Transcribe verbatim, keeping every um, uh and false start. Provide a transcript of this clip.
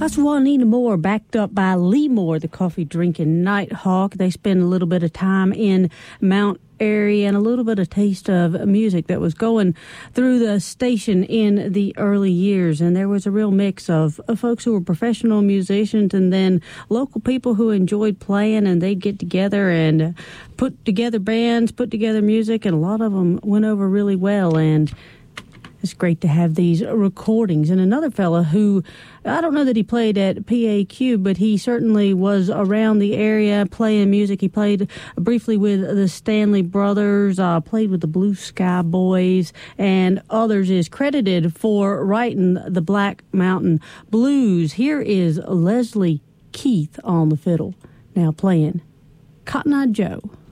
That's Juanita Moore, backed up by Lee Moore, the coffee-drinking Nighthawk. They spend a little bit of time in Mount Airy and a little bit of taste of music that was going through the station in the early years. And there was a real mix of, of folks who were professional musicians and then local people who enjoyed playing, and they'd get together and put together bands, put together music, and a lot of them went over really well. And it's great to have these recordings. And another fella who, I don't know that he played at P A Q, but he certainly was around the area playing music. He played briefly with the Stanley Brothers, uh, played with the Blue Sky Boys, and others, is credited for writing the Black Mountain Blues. Here is Leslie Keith on the fiddle, now playing Cotton Eye Joe.